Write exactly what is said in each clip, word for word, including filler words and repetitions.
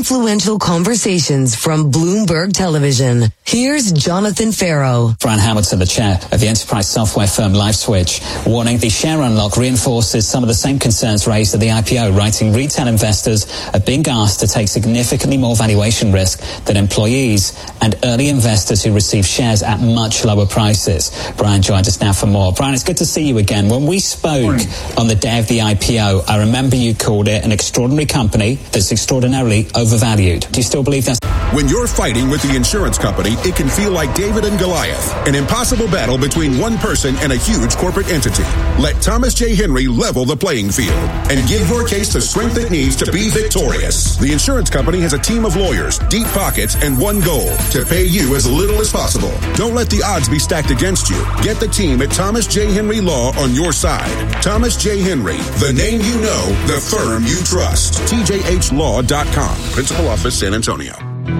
influential conversations from Bloomberg Television. Here's Jonathan Farrow. Brian Hamilton, the chair of the enterprise software firm LifeSwitch, warning the share unlock reinforces some of the same concerns raised at the I P O, writing retail investors are being asked to take significantly more valuation risk than employees and early investors who receive shares at much lower prices. Brian joins us now for more. Brian, it's good to see you again. When we spoke on the day of the I P O, I remember you called it an extraordinary company that's extraordinarily overvalued. Do you still believe that? When you're fighting with the insurance company, it can feel like David and Goliath, an impossible battle between one person and a huge corporate entity. Let Thomas J. Henry level the playing field and give your case the strength it needs to be victorious. The insurance company has a team of lawyers, deep pockets, and one goal: to pay you as little as possible. Don't let the odds be stacked against you. Get the team at Thomas J. Henry Law on your side. Thomas J. Henry, the name you know, the firm you trust. T J H law dot com. Principal Office, San Antonio.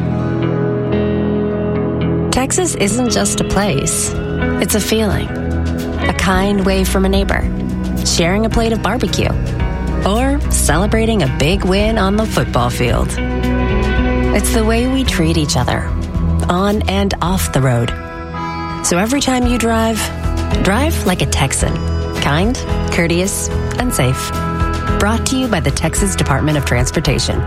Texas isn't just a place. It's a feeling. A kind wave from a neighbor. Sharing a plate of barbecue. Or celebrating a big win on the football field. It's the way we treat each other, on and off the road. So every time you drive, drive like a Texan. Kind, courteous, and safe. Brought to you by the Texas Department of Transportation.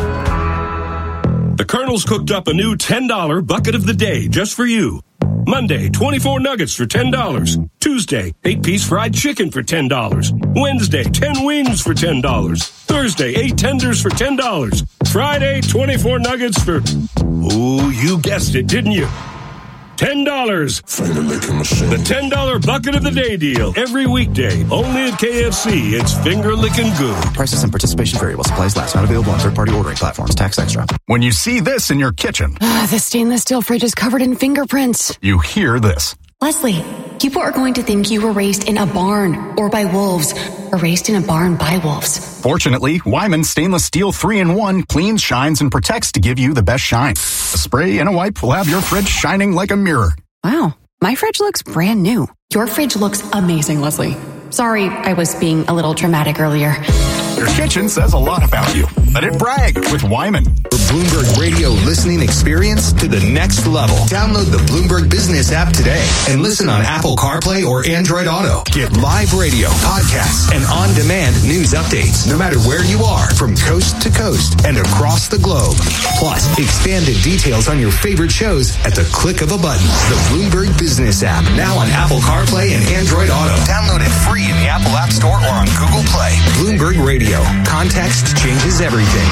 The Colonel's cooked up a new ten dollar bucket of the day just for you. Monday, twenty-four nuggets for ten dollars. Tuesday, eight-piece fried chicken for ten dollars. Wednesday, ten wings for ten dollars. Thursday, eight tenders for ten dollars. Friday, twenty-four nuggets for... Oh, you guessed it, didn't you? ten dollars. The ten dollar bucket of the day deal. Every weekday. Only at K F C. It's finger-licking good. Prices and participation vary while supplies last. Not available on third-party ordering platforms. Tax extra. When you see this in your kitchen. Ah, the stainless steel fridge is covered in fingerprints. You hear this. Leslie, people are going to think you were raised in a barn or by wolves or raised in a barn by wolves. Fortunately, Wyman Stainless Steel three in one cleans, shines, and protects to give you the best shine. A spray and a wipe will have your fridge shining like a mirror. Wow, my fridge looks brand new. Your fridge looks amazing, Leslie. Sorry, I was being a little dramatic earlier. Your kitchen says a lot about you. Let it brag with Wyman. The Bloomberg Radio listening experience to the next level. Download the Bloomberg Business app today and listen on Apple CarPlay or Android Auto. Get live radio, podcasts, and on-demand news updates no matter where you are, from coast to coast and across the globe. Plus, expanded details on your favorite shows at the click of a button. The Bloomberg Business app, now on Apple CarPlay and Android Auto. Download it free in the Apple App Store or on Google Play. Bloomberg Radio. Context changes everything.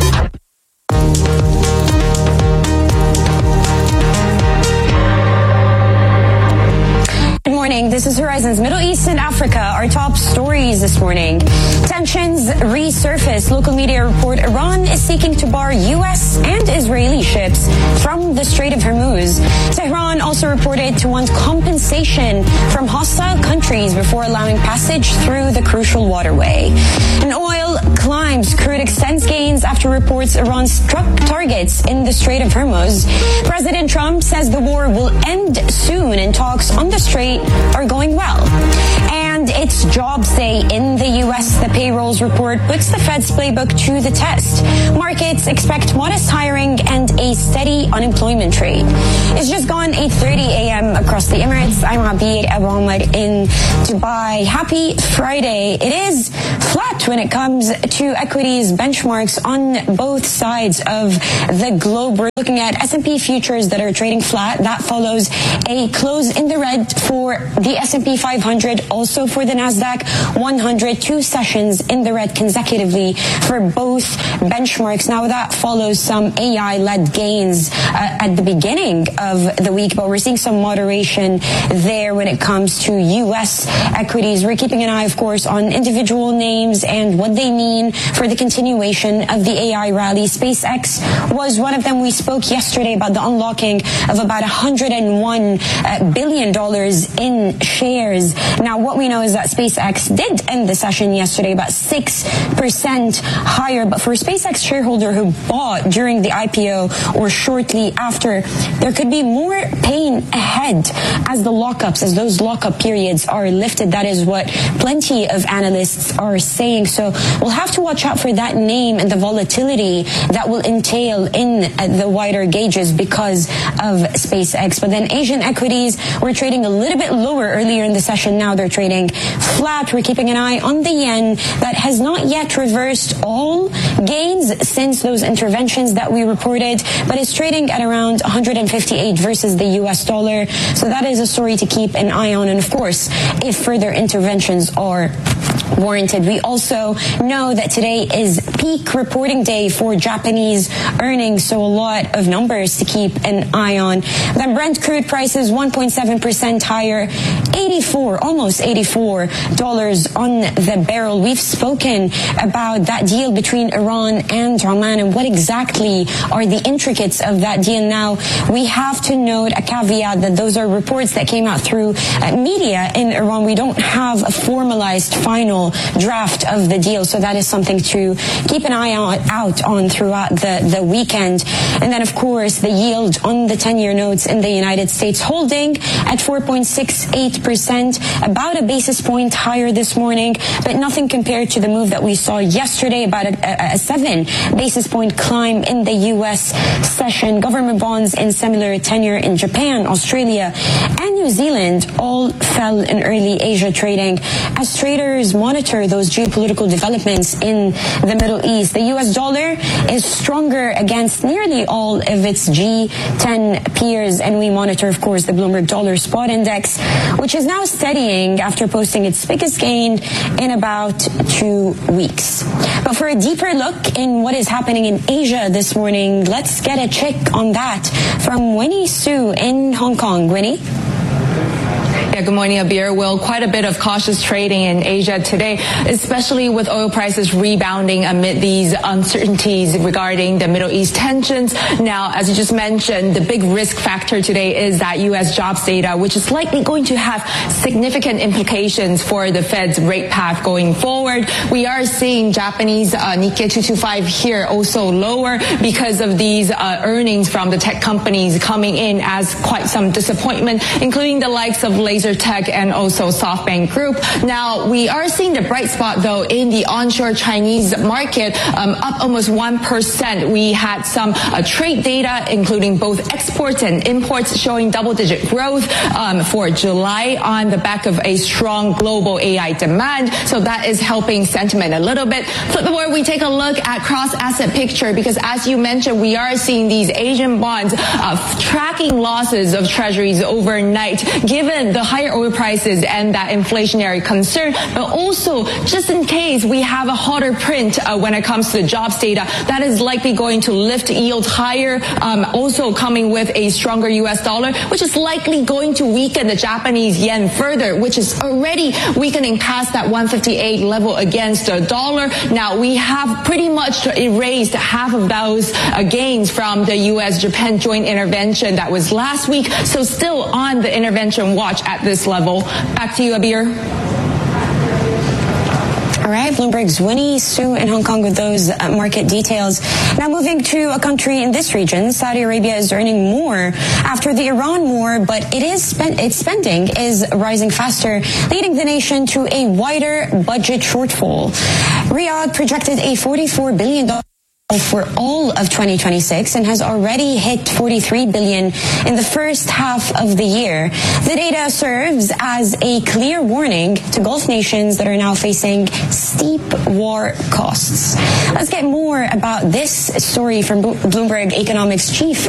Good morning. This is Horizon's Middle East and Africa. Our top stories this morning. Tensions resurface. Local media report Iran is seeking to bar U S and Israeli ships from the Strait of Hormuz. Tehran also reported to want compensation from hostile countries before allowing passage through the crucial waterway. And oil climbs. Crude extends gains after reports Iran struck targets in the Strait of Hormuz. President Trump says the war will end soon and talks on the strait are going well. And it's jobs day in the U S. The payrolls report puts the Fed's playbook to the test. Markets expect modest hiring and a steady unemployment rate. It's just gone eight thirty a.m. across the Emirates. I'm Abir Abu Omar in Dubai. Happy Friday. It is flat when it comes to equities benchmarks on both sides of the globe. We're looking at S and P futures that are trading flat. That follows a close in the red for the S and P five hundred, also for the NASDAQ one hundred, two sessions in the red consecutively for both benchmarks. Now that follows some A I-led gains uh, at the beginning of the week, but we're seeing some moderation there when it comes to U S equities. We're keeping an eye, of course, on individual names and what they mean for the continuation of the A I rally. SpaceX was one of them. We spoke yesterday about the unlocking of about one hundred one billion dollars in shares. Now, what we know know is that SpaceX did end the session yesterday about six percent higher. But for a SpaceX shareholder who bought during the I P O or shortly after, there could be more pain ahead as the lockups, as those lockup periods are lifted. That is what plenty of analysts are saying. So we'll have to watch out for that name and the volatility that will entail in the wider gauges because of SpaceX. But then Asian equities were trading a little bit lower earlier in the session. Now they're trading flat. We're keeping an eye on the yen that has not yet reversed all gains since those interventions that we reported, but it's trading at around one hundred fifty-eight versus the U S dollar. So that is a story to keep an eye on. And of course, if further interventions are warranted. We also know that today is peak reporting day for Japanese earnings, so a lot of numbers to keep an eye on. Then Brent crude prices one point seven percent higher, eighty-four, almost eighty-four dollars on the barrel. We've spoken about that deal between Iran and Oman and what exactly are the intricacies of that deal. Now, we have to note a caveat that those are reports that came out through uh, media in Iran. We don't have a formalized final draft of the deal, so that is something to keep an eye on, out on throughout the, the weekend. And then, of course, the yield on the ten-year notes in the United States holding at four point six eight percent, about a basis point higher this morning, but nothing compared to the move that we saw yesterday, about a, a, a seven basis point climb in the U S session. Government bonds in similar tenure in Japan, Australia, and New Zealand all fell in early Asia trading as traders monitor those geopolitical developments in the Middle East. The U S dollar is stronger against nearly all of its G ten peers, and we monitor, of course, the Bloomberg Dollar Spot Index, which is now steadying after posting its biggest gain in about two weeks. But for a deeper look in what is happening in Asia this morning, let's get a check on that from Winnie Su in Hong Kong. Winnie? Yeah, good morning, Abir. Well, quite a bit of cautious trading in Asia today, especially with oil prices rebounding amid these uncertainties regarding the Middle East tensions. Now, as you just mentioned, the big risk factor today is that U S jobs data, which is likely going to have significant implications for the Fed's rate path going forward. We are seeing Japanese uh, Nikkei two twenty-five here also lower because of these uh, earnings from the tech companies coming in as quite some disappointment, including the likes of Laser Tech and also SoftBank Group. Now, we are seeing the bright spot, though, in the onshore Chinese market, um, up almost one percent. We had some uh, trade data, including both exports and imports, showing double-digit growth um, for July on the back of a strong global A I demand. So that is helping sentiment a little bit. Furthermore, we take a look at cross-asset picture because, as you mentioned, we are seeing these Asian bonds uh, tracking losses of treasuries overnight, given the higher oil prices and that inflationary concern, but also just in case we have a hotter print uh, when it comes to the jobs data, that is likely going to lift yields higher, um, also coming with a stronger U S dollar, which is likely going to weaken the Japanese yen further, which is already weakening past that one fifty-eight level against the dollar. Now, we have pretty much erased half of those uh, gains from the U S Japan joint intervention that was last week, so still on the intervention watch at this level. Back to you, Abir. All right, Bloomberg's Winnie Su in Hong Kong with those uh, market details. Now moving to a country in this region, Saudi Arabia is earning more after the Iran war, but it is spent, its spending is rising faster, leading the nation to a wider budget shortfall. Riyadh projected a forty-four billion dollars for all of twenty twenty-six and has already hit forty-three billion dollars in the first half of the year. The data serves as a clear warning to Gulf nations that are now facing steep war costs. Let's get more about this story from Bloomberg Economics Chief